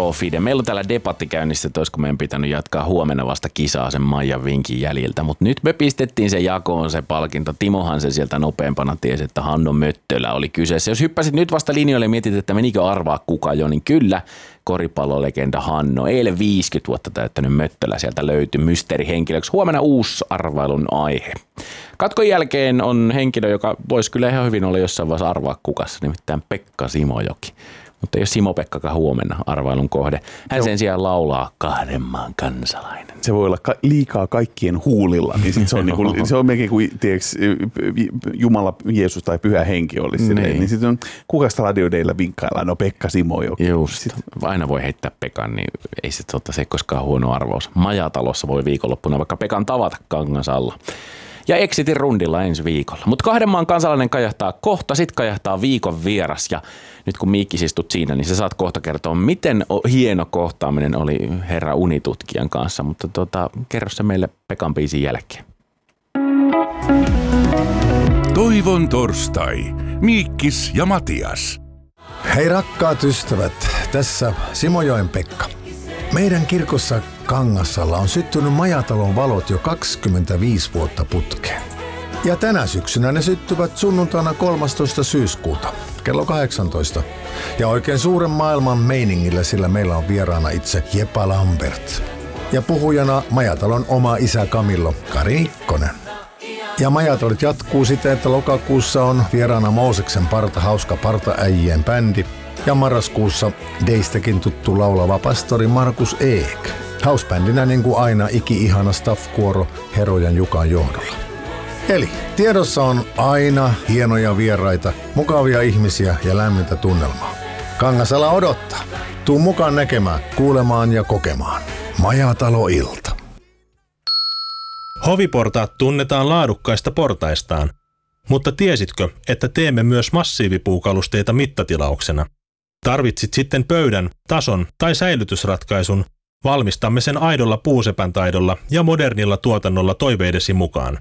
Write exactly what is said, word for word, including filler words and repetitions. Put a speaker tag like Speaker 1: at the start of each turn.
Speaker 1: Profide. Meillä on täällä debatti käynnissä, että olisiko meidän pitänyt jatkaa huomenna vasta kisaa sen Maijan vinkin jäljiltä. Mutta nyt me pistettiin se jakoon se palkinto. Timohan se sieltä nopeampana tiesi, että Hanno Möttölä oli kyseessä. Jos hyppäsit nyt vasta linjoille ja mietit, että menikö arvaa kuka jo, niin kyllä koripallolegenda Hanno. Eilen viisikymmentä vuotta täyttänyt Möttölä sieltä löytyi mysteerihenkilöksi. Huomenna uusi arvailun aihe. Katkon jälkeen on henkilö, joka voisi kyllä ihan hyvin olla jossain vaiheessa arvaa kukassa, nimittäin Pekka Simojoki. Mutta ei ole Simo-Pekkakaan huomenna arvailun kohde. Hän sen sijaan laulaa Kahden maan kansalainen.
Speaker 2: Se voi olla ka- liikaa kaikkien huulilla, niin sit se on, niinku, se on melkein kuin tiiäks, Jumala, Jeesus tai Pyhä Henki olisi. Niin, niin sitten on kukasta radiodeilla vinkkaillaan, no Pekka Simojoki.
Speaker 1: Just, sit aina voi heittää Pekan, niin ei se, totta, se ei koskaan huono arvaus. Majatalossa voi viikonloppuna vaikka Pekan tavata kangas alla. Ja Exitin rundilla ensi viikolla. Mutta Kahden maan kansalainen kajahtaa kohta, sit kajahtaa viikon vieras. Ja nyt kun Miikkis istut siinä, niin sä saat kohta kertoa, miten hieno kohtaaminen oli herra unitutkijan kanssa. Mutta tota, kerro se meille Pekan biisin jälkeen.
Speaker 3: Toivon torstai. Miikkis ja Matias.
Speaker 4: Hei rakkaat ystävät, tässä Simojoen Pekka. Meidän kirkossa Kangassalla on syttynyt Majatalon valot jo kaksikymmentäviisi vuotta putkeen. Ja tänä syksynä ne syttyvät sunnuntaina kolmastoista syyskuuta, kello kahdeksantoista. Ja oikein suuren maailman meiningillä, sillä meillä on vieraana itse Jepa Lambert. Ja puhujana Majatalon oma isä Kamillo, Kari Nikkonen. Ja Majatolit jatkuu siten, että lokakuussa on vieraana Mooseksen parta, hauska partaäijien bändi. Ja marraskuussa Deistäkin tuttu laulava pastori Markus Eek. Housebändinä niin kuin aina iki-ihana staff-kuoro Herojan Jukan johdolla. Eli tiedossa on aina hienoja vieraita, mukavia ihmisiä ja lämmintä tunnelmaa. Kangasala odottaa. Tuu mukaan näkemään, kuulemaan ja kokemaan. Majatalo-ilta.
Speaker 5: Hoviportaat tunnetaan laadukkaista portaistaan, mutta tiesitkö, että teemme myös massiivipuukalusteita mittatilauksena? Tarvitsit sitten pöydän, tason tai säilytysratkaisun, valmistamme sen aidolla puusepän taidolla ja modernilla tuotannolla toiveidesi mukaan.